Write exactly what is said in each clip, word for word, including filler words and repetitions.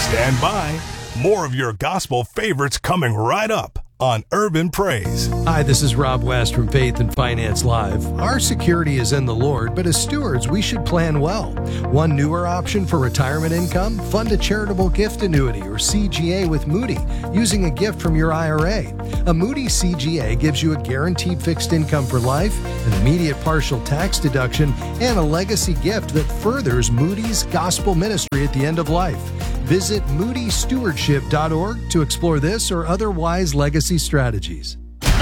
Stand by. More of your gospel favorites coming right up on Urban Praise. Hi, this is Rob West from Faith and Finance Live. Our security is in the Lord, but as stewards, we should plan well. One newer option for retirement income, fund a charitable gift annuity or C G A with Moody using a gift from your I R A. A Moody C G A gives you a guaranteed fixed income for life, an immediate partial tax deduction, and a legacy gift that furthers Moody's gospel ministry at the end of life. Visit moody stewardship dot org to explore this or other wise legacy strategies.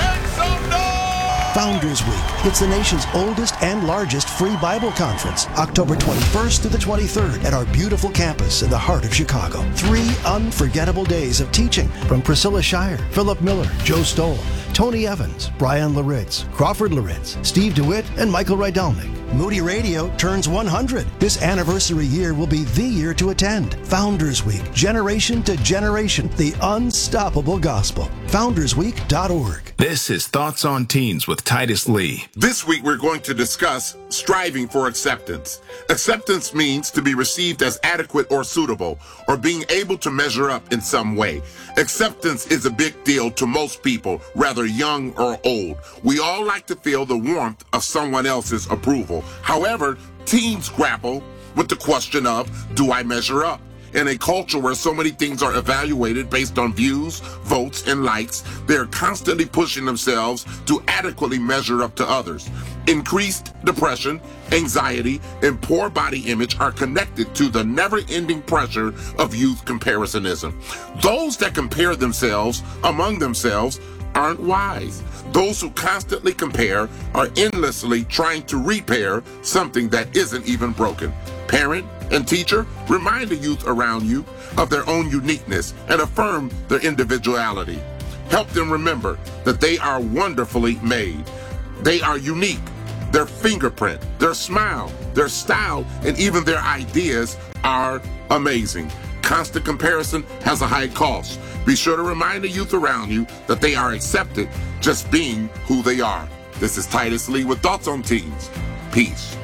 Founders Week. It's the nation's oldest and largest free Bible conference, October twenty-first to the twenty-third at our beautiful campus in the heart of Chicago. Three unforgettable days of teaching from Priscilla Shire, Philip Miller, Joe Stoll, Tony Evans, Brian Laritz, Crawford Laritz, Steve DeWitt, and Michael Rydalnik. Moody Radio turns one hundred. This anniversary year will be the year to attend. Founders Week, generation to generation, the unstoppable gospel. founders week dot org. This is Thoughts on Teens with Titus Lee. This week we're going to discuss striving for acceptance. Acceptance means to be received as adequate or suitable, or being able to measure up in some way. Acceptance is a big deal to most people, whether young or old. We all like to feel the warmth of someone else's approval. However, teens grapple with the question of, do I measure up? In a culture where so many things are evaluated based on views, votes, and likes, they're constantly pushing themselves to adequately measure up to others. Increased depression, anxiety, and poor body image are connected to the never-ending pressure of youth comparisоnism. Those that compare themselves among themselves aren't wise. Those who constantly compare are endlessly trying to repair something that isn't even broken. Parent and teacher, remind the youth around you of their own uniqueness and affirm their individuality. Help them remember that they are wonderfully made. They are unique. Their fingerprint, their smile, their style, and even their ideas are amazing. Constant comparison has a high cost. Be sure to remind the youth around you that they are accepted just being who they are. This is Titus Lee with Thoughts on Teens. Peace.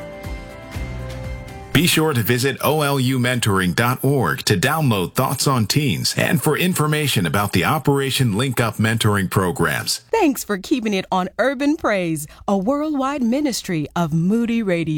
Be sure to visit O L U mentoring dot org to download Thoughts on Teens and for information about the Operation Link Up mentoring programs. Thanks for keeping it on Urban Praise, a worldwide ministry of Moody Radio.